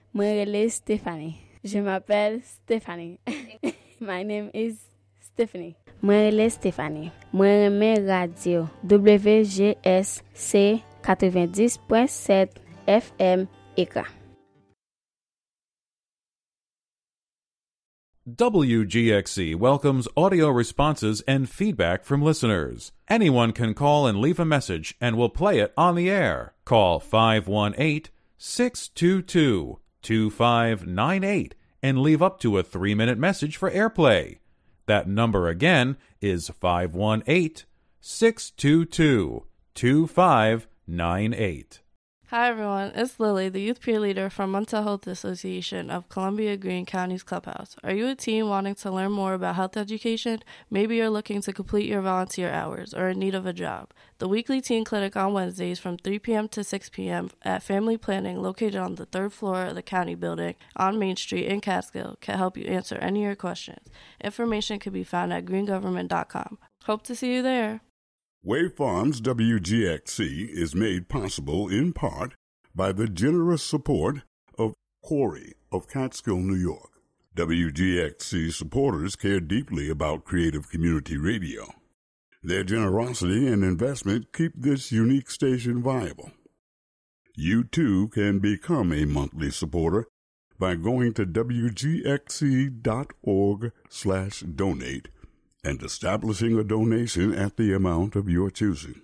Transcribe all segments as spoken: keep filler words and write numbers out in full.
Mwen rele Stephanie. Je m'appelle Stephanie. My name is Stephanie. Mwen rele Stephanie. Mwen reme radio W G S C ninety point seven F M Eka. W G X C welcomes audio responses and feedback from listeners. Anyone can call and leave a message, and we'll play it on the air. Call five one eight, six two two, two five nine eight and leave up to a three-minute message for airplay. That number again is five one eight, six two two, two five nine eight. Hi everyone, it's Lily, the youth peer leader from Mental Health Association of Columbia Green County's Clubhouse. Are you a teen wanting to learn more about health education? Maybe you're looking to complete your volunteer hours or in need of a job. The weekly teen clinic on Wednesdays from three p.m. to six p.m. at Family Planning, located on the third floor of the county building on Main Street in Catskill, can help you answer any of your questions. Information can be found at green government dot com. Hope to see you there. Wave Farms W G X C is made possible in part by the generous support of Quarry of Catskill, New York. W G X C supporters care deeply about creative community radio. Their generosity and investment keep this unique station viable. You too can become a monthly supporter by going to W G X C dot org slash donate and establishing a donation at the amount of your choosing.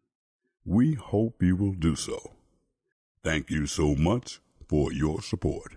We hope you will do so. Thank you so much for your support.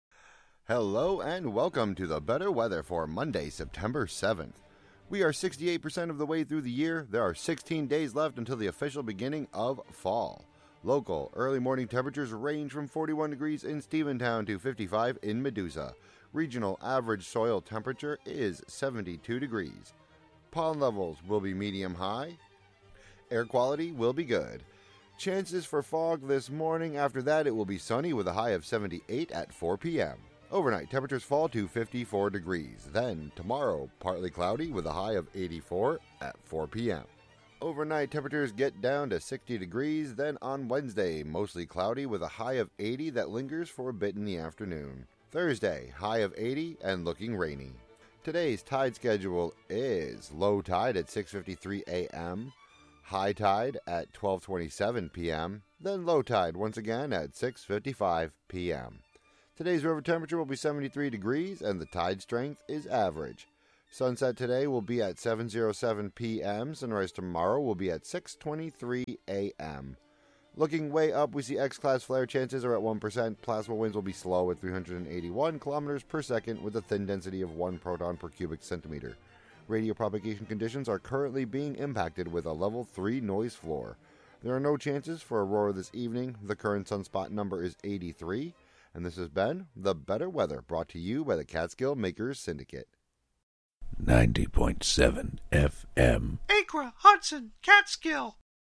Hello and welcome to the Better Weather for Monday, September seventh. We are sixty-eight percent of the way through the year. There are sixteen days left until the official beginning of fall. Local early morning temperatures range from forty-one degrees in Stephentown to fifty-five in Medusa. Regional average soil temperature is seventy-two degrees. Pollen levels will be medium high. Air quality will be good. Chances for fog this morning. After that, it will be sunny with a high of seventy-eight at four p.m. Overnight, temperatures fall to fifty-four degrees. Then, tomorrow, partly cloudy with a high of eighty-four at four p.m. Overnight, temperatures get down to sixty degrees. Then on Wednesday, mostly cloudy with a high of eighty that lingers for a bit in the afternoon. Thursday, high of eighty and looking rainy. Today's tide schedule is low tide at six fifty-three a.m., high tide at twelve twenty-seven p.m., then low tide once again at six fifty-five p.m. Today's river temperature will be seventy-three degrees and the tide strength is average. Sunset today will be at seven oh seven p.m. Sunrise tomorrow will be at six twenty-three a.m. Looking way up, we see X-class flare chances are at one percent. Plasma winds will be slow at three hundred eighty-one kilometers per second with a thin density of one proton per cubic centimeter. Radio propagation conditions are currently being impacted with a level three noise floor. There are no chances for aurora this evening. The current sunspot number is eighty-three. And this has been The Better Weather, brought to you by the Catskill Makers Syndicate. ninety point seven F M. Acra, Hudson, Catskill.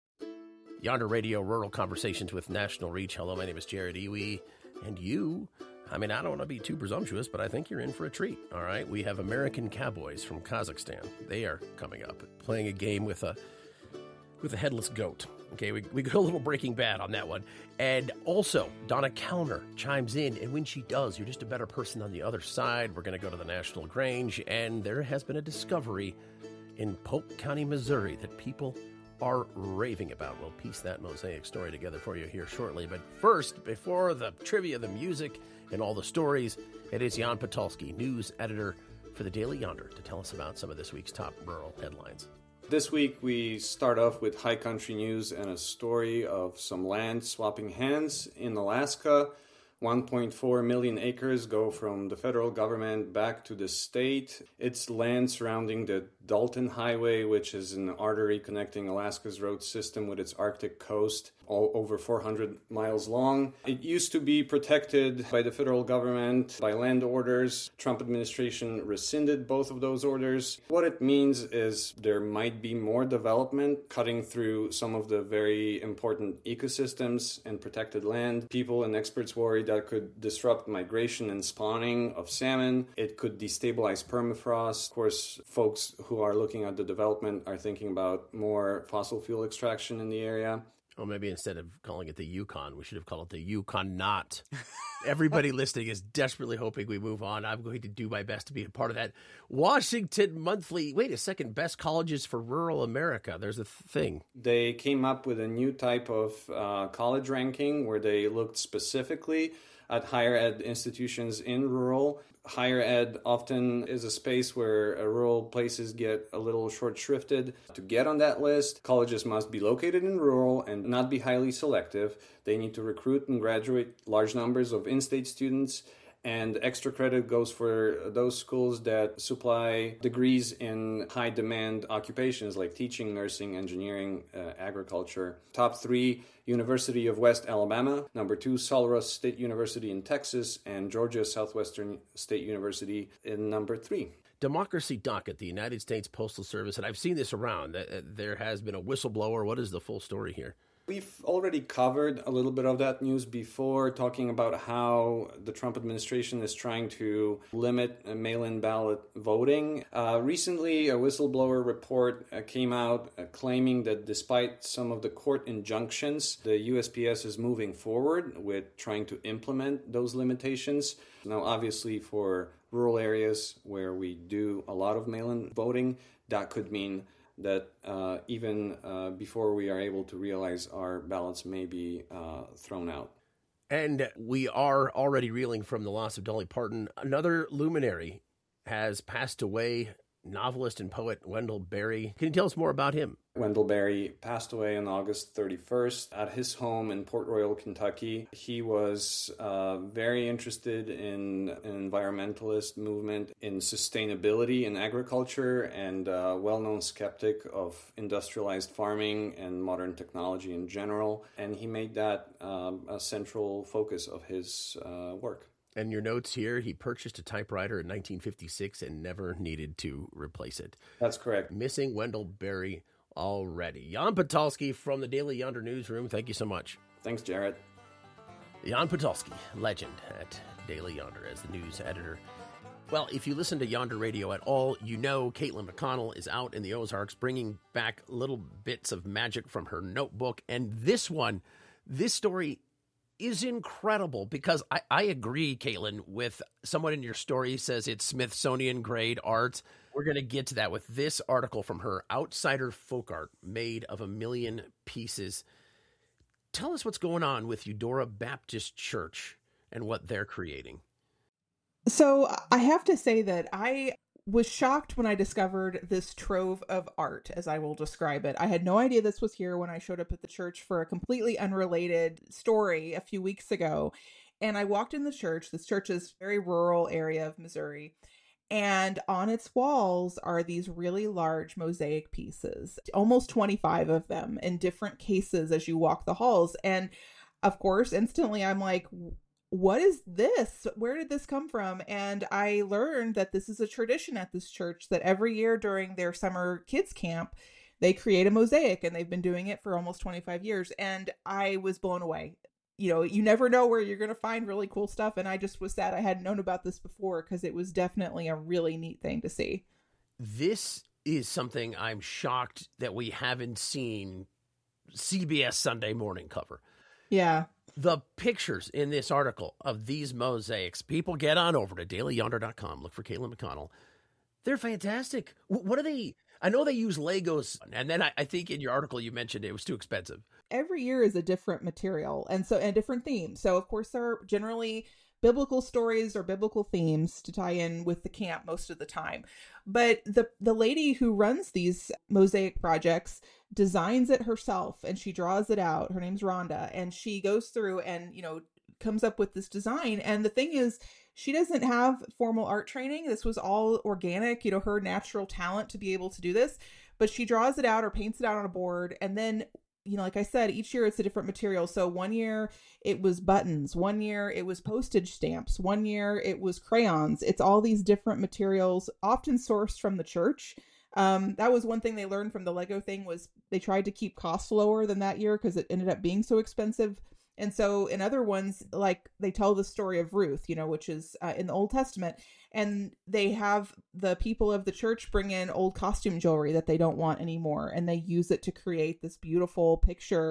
Yonder Radio Rural Conversations with National Reach. Hello, my name is Jared Iwi. And you, I mean, I don't want to be too presumptuous, but I think you're in for a treat, all right? We have American Cowboys from Kazakhstan. They are coming up, playing a game with a with a headless goat. Okay, we, we go a little Breaking Bad on that one. And also, Donna Kellner chimes in, and when she does, you're just a better person on the other side. We're going to go to the National Grange, and there has been a discovery in Polk County, Missouri, that people are raving about. We'll piece that mosaic story together for you here shortly. But first, before the trivia, the music, and all the stories, it is Jan Patulski, news editor for the Daily Yonder, to tell us about some of this week's top rural headlines. This week, we start off with high country news and a story of some land swapping hands in Alaska. one point four million acres go from the federal government back to the state. It's land surrounding the Dalton Highway, which is an artery connecting Alaska's road system with its Arctic coast, all over four hundred miles long. It used to be protected by the federal government by land orders. Trump administration rescinded both of those orders. What it means is there might be more development cutting through some of the very important ecosystems and protected land. People and experts worry that could disrupt migration and spawning of salmon. It could destabilize permafrost. Of course, folks who are looking at the development are thinking about more fossil fuel extraction in the area. Or maybe instead of calling it the Yukon, we should have called it the Yukon not. Everybody listening is desperately hoping we move on. I'm going to do my best to be a part of that. Washington Monthly. Wait a second. Best colleges for rural America. There's a th- thing. They came up with a new type of uh, college ranking where they looked specifically at higher ed institutions in rural. Higher ed often is a space where uh, rural places get a little short shrifted. To get on that list, colleges must be located in rural and not be highly selective. They need to recruit and graduate large numbers of in-state students. And extra credit goes for those schools that supply degrees in high demand occupations like teaching, nursing, engineering, uh, agriculture. Top three, University of West Alabama. Number two, Sullivan State University in Texas. And Georgia Southwestern State University in number three. Democracy Doc at the United States Postal Service. And I've seen this around. There has been a whistleblower. What is the full story here? We've already covered a little bit of that news before, talking about how the Trump administration is trying to limit mail-in ballot voting. Uh, recently, a whistleblower report uh, came out uh, claiming that despite some of the court injunctions, the U S P S is moving forward with trying to implement those limitations. Now, obviously, for rural areas where we do a lot of mail-in voting, that could mean that uh, even uh, before we are able to realize our ballots may be uh, thrown out. And we are already reeling from the loss of Dolly Parton. Another luminary has passed away, novelist and poet Wendell Berry. Can you tell us more about him? Wendell Berry passed away on August thirty-first at his home in Port Royal, Kentucky. He was uh, very interested in an environmentalist movement, in sustainability in agriculture, and a well-known skeptic of industrialized farming and modern technology in general. And he made that um, a central focus of his uh, work. And your notes here, he purchased a typewriter in nineteen fifty-six and never needed to replace it. That's correct. Missing Wendell Berry already. Jan Potolsky from the Daily Yonder Newsroom, thank you so much. Thanks, Jared. Jan Potolsky, legend at Daily Yonder as the news editor. Well, if you listen to Yonder Radio at all, you know Caitlin McConnell is out in the Ozarks bringing back little bits of magic from her notebook. And this one, this story is incredible because I, I agree, Caitlin, with someone in your story says it's Smithsonian grade art. We're going to get to that with this article from her, Outsider Folk Art, made of a million pieces. Tell us what's going on with Eudora Baptist Church and what they're creating. So I have to say that I was shocked when I discovered this trove of art, as I will describe it. I had no idea this was here when I showed up at the church for a completely unrelated story a few weeks ago. And I walked in the church. This church is a very rural area of Missouri. And on its walls are these really large mosaic pieces, almost twenty-five of them in different cases as you walk the halls. And of course, instantly I'm like, what is this? Where did this come from? And I learned that this is a tradition at this church that every year during their summer kids camp, they create a mosaic, and they've been doing it for almost twenty-five years. And I was blown away. You know, you never know where you're going to find really cool stuff. And I just was sad I hadn't known about this before because it was definitely a really neat thing to see. This is something I'm shocked that we haven't seen C B S Sunday morning cover. Yeah. The pictures in this article of these mosaics, people get on over to daily yonder dot com. Look for Caitlin McConnell. They're fantastic. What are they? I know they use Legos. And then I, I think in your article you mentioned it was too expensive. Every year is a different material and so and a different theme. So of course there are generally biblical stories or biblical themes to tie in with the camp most of the time. But the the lady who runs these mosaic projects designs it herself and she draws it out. Her name's Rhonda, and she goes through and, you know, comes up with this design. And the thing is, she doesn't have formal art training. This was all organic, you know, her natural talent to be able to do this. But she draws it out or paints it out on a board. And then, you know, like I said, each year it's a different material. So one year it was buttons. One year it was postage stamps. One year it was crayons. It's all these different materials, often sourced from the church. Um, that was one thing they learned from the Lego thing was they tried to keep costs lower than that year because it ended up being so expensive. And so in other ones, like they tell the story of Ruth, you know, which is uh, in the Old Testament, and they have the people of the church bring in old costume jewelry that they don't want anymore. And they use it to create this beautiful picture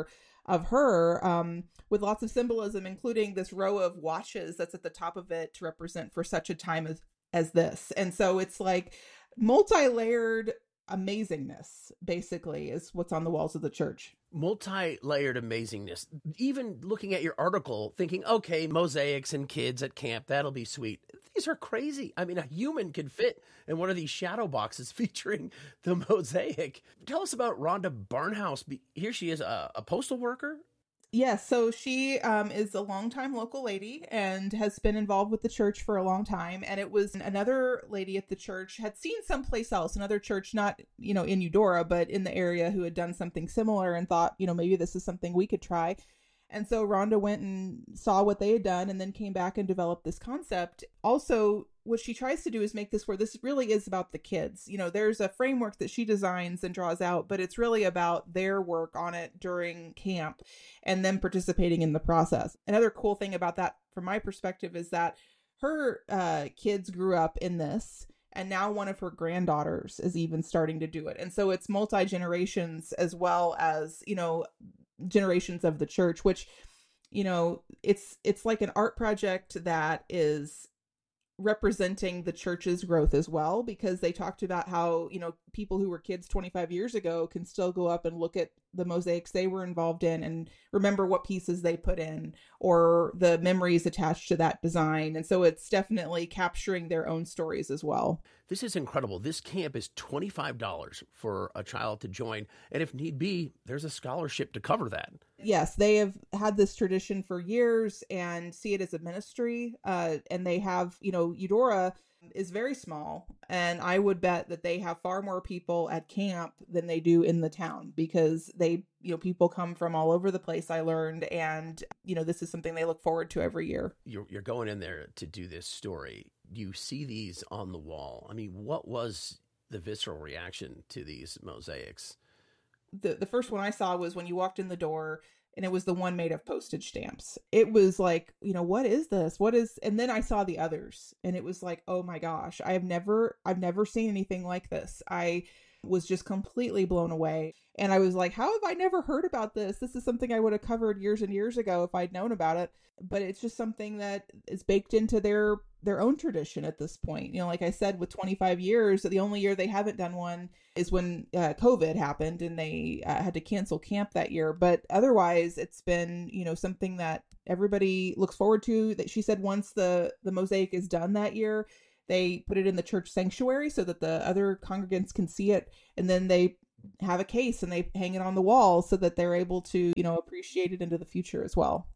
of her, um, with lots of symbolism, including this row of watches that's at the top of it to represent for such a time as, as this. And so it's like multi-layered amazingness, basically, is what's on the walls of the church. Multi-layered amazingness. Even looking at your article, thinking, okay, mosaics and kids at camp, that'll be sweet. These are crazy. I mean, a human could fit in one of these shadow boxes featuring the mosaic. Tell us about Rhonda Barnhouse. Here she is, a, a postal worker. Yes, so she um, is a longtime local lady and has been involved with the church for a long time. And it was another lady at the church, had seen someplace else, another church, not, you know, in Eudora, but in the area, who had done something similar and thought, you know, maybe this is something we could try. And so Rhonda went and saw what they had done and then came back and developed this concept. Also, what she tries to do is make this where this really is about the kids. You know, there's a framework that she designs and draws out, but it's really about their work on it during camp and them participating in the process. Another cool thing about that, from my perspective, is that her uh, kids grew up in this. And now one of her granddaughters is even starting to do it. And so it's multi-generations as well as, you know, generations of the church, which, you know, it's it's like an art project that is representing the church's growth as well, because they talked about how, you know, people who were kids twenty-five years ago can still go up and look at the mosaics they were involved in and remember what pieces they put in or the memories attached to that design. And so it's definitely capturing their own stories as well. This is incredible. This camp is twenty-five dollars for a child to join. And if need be, there's a scholarship to cover that. Yes, they have had this tradition for years and see it as a ministry. Uh, and they have, you know, Eudora is very small. And I would bet that they have far more people at camp than they do in the town, because they, you know, people come from all over the place, I learned. And, you know, this is something they look forward to every year. You're, you're going in there to do this story. You see these on the wall. I mean, what was the visceral reaction to these mosaics? The the first one I saw was when you walked in the door, and it was the one made of postage stamps. It was like, you know, what is this? What is, and then I saw the others and it was like, oh my gosh, I have never, I've never seen anything like this. I was just completely blown away. And I was like, how have I never heard about this? This is something I would have covered years and years ago if I'd known about it. But it's just something that is baked into their their own tradition at this point. You know, like I said, with twenty-five years, the only year they haven't done one is when uh, COVID happened and they uh, had to cancel camp that year. But otherwise, it's been, you know, something that everybody looks forward to. That she said once the the mosaic is done that year, they put it in the church sanctuary so that the other congregants can see it, and then they have a case and they hang it on the wall so that they're able to, you know, appreciate it into the future as well.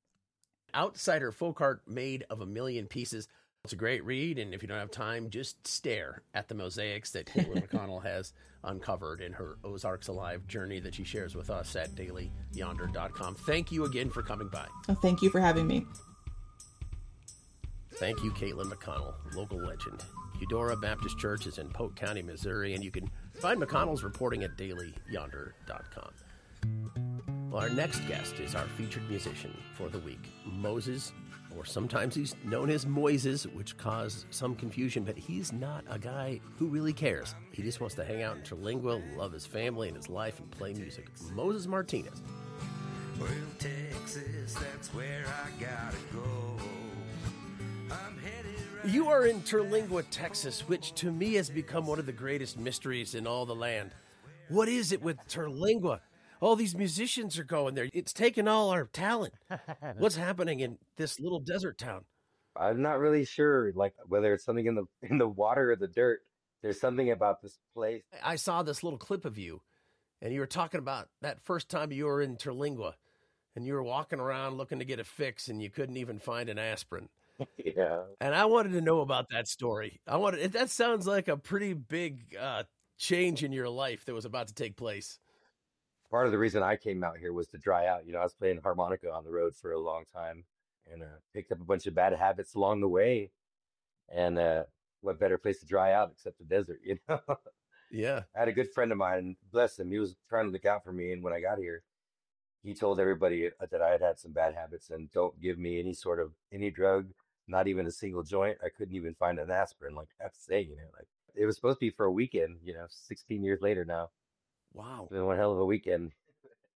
Outsider Folk Art Made of a Million Pieces. It's a great read, and if you don't have time, just stare at the mosaics that Caitlin McConnell has uncovered in her Ozarks Alive journey that she shares with us at daily yonder dot com. Thank you again for coming by. Oh, thank you for having me. Thank you, Caitlin McConnell, local legend. Eudora Baptist Church is in Polk County, Missouri, and you can find McConnell's reporting at daily yonder dot com. Well, our next guest is our featured musician for the week, Moses, or sometimes he's known as Moises, which caused some confusion, but he's not a guy who really cares. He just wants to hang out in Terlingua, love his family and his life, and play music. Moses Martinez. Well, Texas, that's where I gotta go. I'm headed right. You are in Terlingua, Texas, which to me has become one of the greatest mysteries in all the land. What is it with Terlingua? All these musicians are going there. It's taken all our talent. What's happening in this little desert town? I'm not really sure, like whether it's something in the in the water or the dirt. There's something about this place. I saw this little clip of you, and you were talking about that first time you were in Terlingua, and you were walking around looking to get a fix, and you couldn't even find an aspirin. Yeah. And I wanted to know about that story. I wanted. That sounds like a pretty big uh, change in your life that was about to take place. Part of the reason I came out here was to dry out. You know, I was playing harmonica on the road for a long time and uh, picked up a bunch of bad habits along the way. And uh, what better place to dry out except the desert, you know? Yeah. I had a good friend of mine, bless him. He was trying to look out for me. And when I got here, he told everybody that I had had some bad habits and don't give me any sort of, any drug, not even a single joint. I couldn't even find an aspirin. Like, that's saying, you know, like it was supposed to be for a weekend, you know, sixteen years later now. Wow. It's been one hell of a weekend.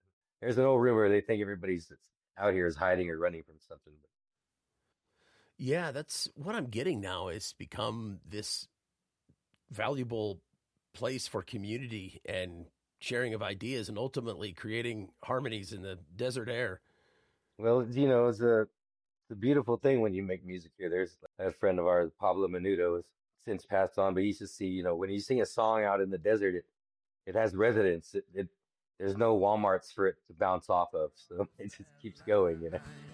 There's an old rumor they think everybody's that's out here is hiding or running from something. But Yeah, that's what I'm getting now. It's become this valuable place for community and sharing of ideas and ultimately creating harmonies in the desert air. well, you know, it's a it's a beautiful thing when you make music here. There's a friend of ours, Pablo Menudo, has since passed on, but he used to see, you know, when you sing a song out in the desert, it it has resonance. It, it there's no Walmarts for it to bounce off of, so it just keeps going, you know.